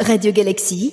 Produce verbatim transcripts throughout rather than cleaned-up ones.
Radio Galaxie.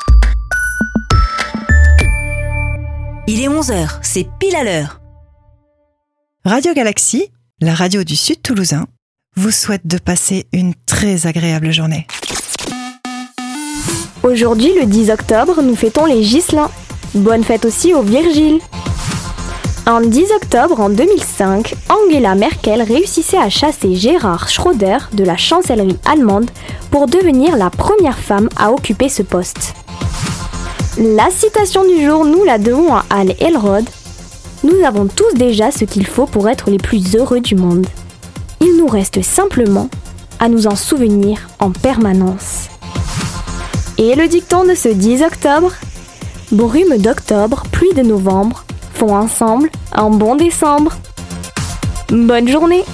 Il est onze heures, c'est pile à l'heure. Radio Galaxie, la radio du Sud Toulousain, vous souhaite de passer une très agréable journée. Aujourd'hui, le dix octobre, nous fêtons les Ghislains. Bonne fête aussi aux Virgiles. Un dix octobre en deux mille cinq, Angela Merkel réussissait à chasser Gerhard Schröder de la chancellerie allemande pour devenir la première femme à occuper ce poste. La citation du jour, nous la devons à Hal Elrod. Nous avons tous déjà ce qu'il faut pour être les plus heureux du monde. Il nous reste simplement à nous en souvenir en permanence. Et le dicton de ce dix octobre ? Brume d'octobre, pluie de novembre, font ensemble un bon décembre. Bonne journée!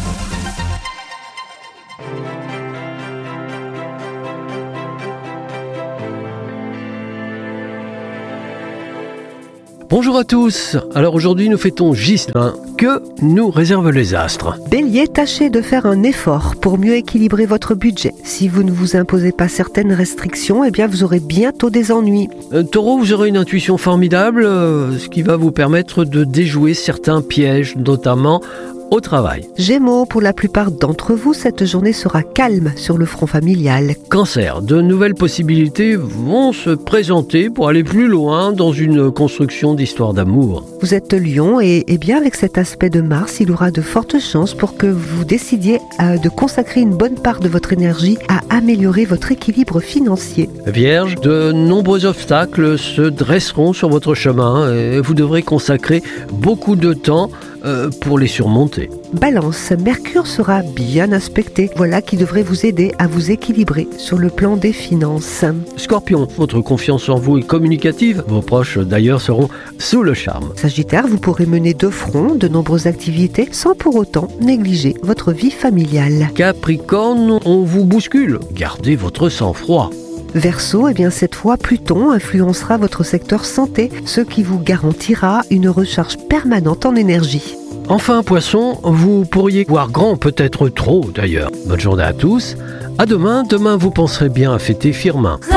Bonjour à tous, alors aujourd'hui nous fêtons Ghislain. Que nous réservent les astres? Bélier, tâchez de faire un effort pour mieux équilibrer votre budget. Si vous ne vous imposez pas certaines restrictions, eh bien vous aurez bientôt des ennuis. Euh, Taureau, vous aurez une intuition formidable, euh, ce qui va vous permettre de déjouer certains pièges, notamment au travail. Gémeaux, pour la plupart d'entre vous, cette journée sera calme sur le front familial. Cancer, de nouvelles possibilités vont se présenter pour aller plus loin dans une construction d'histoire d'amour. Vous êtes Lion et, et bien avec cet aspect de Mars, il y aura de fortes chances pour que vous décidiez euh, de consacrer une bonne part de votre énergie à améliorer votre équilibre financier. Vierge, de nombreux obstacles se dresseront sur votre chemin et vous devrez consacrer beaucoup de temps euh, pour les surmonter. Balance, Mercure sera bien aspecté. Voilà qui devrait vous aider à vous équilibrer sur le plan des finances. Scorpion, votre confiance en vous est communicative. Vos proches d'ailleurs seront sous le charme. Sagittaire, vous pourrez mener de front de nombreuses activités sans pour autant négliger votre vie familiale. Capricorne, on vous bouscule. Gardez votre sang-froid. Verseau, eh bien cette fois Pluton influencera votre secteur santé, ce qui vous garantira une recharge permanente en énergie. Enfin, Poisson, vous pourriez voir grand, peut-être trop d'ailleurs. Bonne journée à tous. À demain, demain vous penserez bien à fêter Firmin.